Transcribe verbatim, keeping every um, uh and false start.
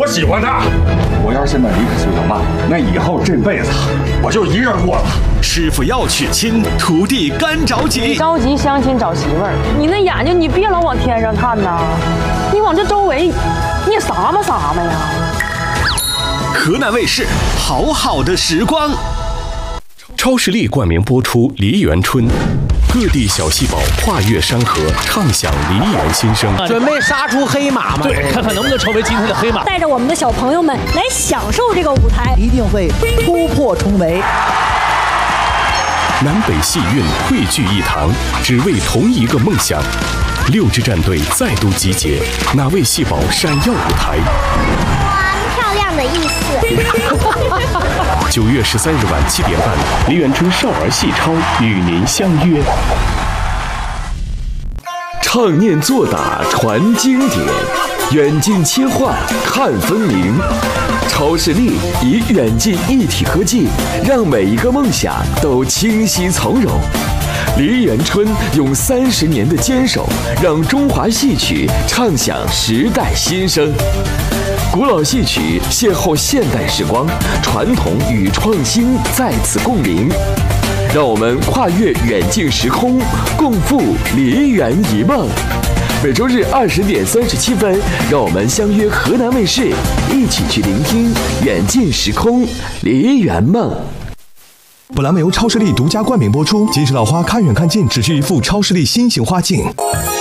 我喜欢他。我要是现在离开苏小曼，那以后这辈子我就一个人过了。 师傅要娶亲，徒弟干着急。 你着急相亲找媳妇儿，你那眼睛你别老往天上看呐，你往这周围，你也撒吧撒吧呀。 河南卫视《好好的时光》，超视力冠名播出《梨园春》。各地小细宝跨越山河，唱响梨园心声。 准备杀出黑马吗？ 对，看看能不能成为今天的黑马。 带着我们的小朋友们来享受这个舞台， 一定会突破重围。 南北戏韵汇聚一堂，只为同一个梦想。六支战队再度集结，哪位细宝闪耀舞台？ 漂亮的意思。 九月十三日晚七点半，梨园春少儿戏超与您相约。 唱念做打传经典，远近切换看分明。超视力以远近一体科技，让每一个梦想都清晰从容。梨园春用三十年的坚守，让中华戏曲唱响时代新声。古老戏曲邂逅现代时光，传统与创新在此共鸣。让我们跨越远近时空，共赴梨园一梦。每周日二十点三十七分，让我们相约河南卫视，一起去聆听远近时空梨园梦。 本栏目由超视力独家冠名播出。金石老花看远看近，只需一副超视力新型花镜。